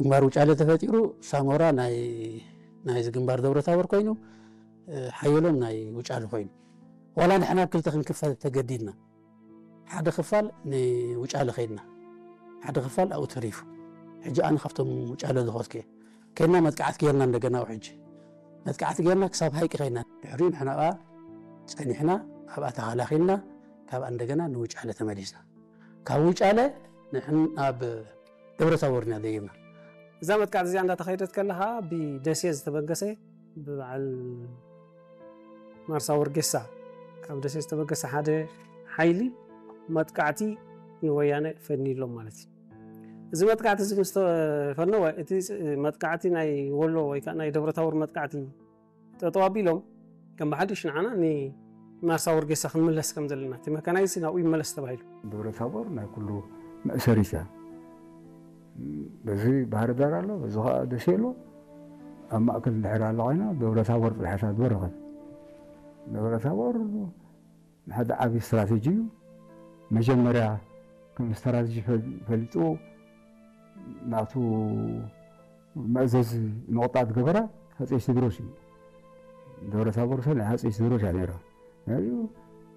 ግንባር ውጫለ ተፈጢሩ ሳሞራ ናይ ዝግንባር ደብረታቦር ኮይኑ ሓየሎም ናይ ውጫለ ኮይኑ ወላ ንሕና ክልተ ክንክፈል ተገዲድና ሓደ ክፋል ንውጫለ ኸይድና ሓደ ክፋል ኣብኡ ተሪፉ ሕጂ ኣነ ካብቶም ውጫለ ዝኸትኩ ከይና መጥቃዕቲ ጌርና እንደገና ውሕጂ መጥቃዕቲ ጌርና ክሳብ ሃይቂ ኸይድና ድሕሪኡ ንሕና ፀኒሕና ኣብኣ ተኸላኺልና ካብኣ እንደገና ንውጫለ ተመሊስና ካብ ውጫለ ንሕና ኣብ ደብረታቦር ኢና ደይብና እዛ መጥቃዕቲ እዚኣ እንዳተኸይደት ከለኻ ብደሴ ዝተበገሰ ብበዓል ማርሳ ወርጌሳ ካብ ደሴ ዝተበገሰ ሓደ ሓይሊ መጥቃዕቲ ንወያነ ፈኒሎም ማለት እዩ እዚ መጥቃዕቲ እዚ ምስ ተፈነወ እቲ መጥቃዕቲ ናይ ወሎ ወይ ከዓ ናይ ደብረታቦር መጥቃዕቲ ጠጠው ኣቢሎም ከም ብሓድሽ ንዓና ንማርሳ ወርጌሳ ክንምለስ ከም ዘለና እቲ መካናይሲ ናብኡ ይመለስ ተባሂሉ ደብረታቦር ናይ ኩሉ መእሰሪት እያ በዚ ባህር ዳር ኣሎ በዚ ከዓ ደሴ ኣሎ ኣብ ማእከል ድሕሪ ኣሎ ኮይና ደብረታቦር ፅሒፋ ትበረኸት ደብረታቦር ንሓደ ዓብዪ ስትራቴጂ እዩ መጀመርያ ከም ስትራቴጂ ፈሊጡ ናቱ መእዘዝ ንቑጣት ገበራ ሃፀይ ቴዎድሮስ እዩ ደብረታቦር ናይ ሃፀይ ቴዎድሮስ እያ ነይራ